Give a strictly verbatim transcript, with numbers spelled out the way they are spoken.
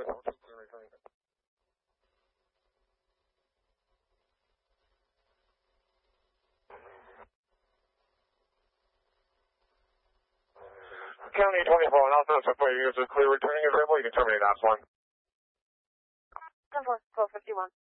County twenty-four, and also for you, is clear returning available. You can terminate that one. ten four, twelve fifty-one.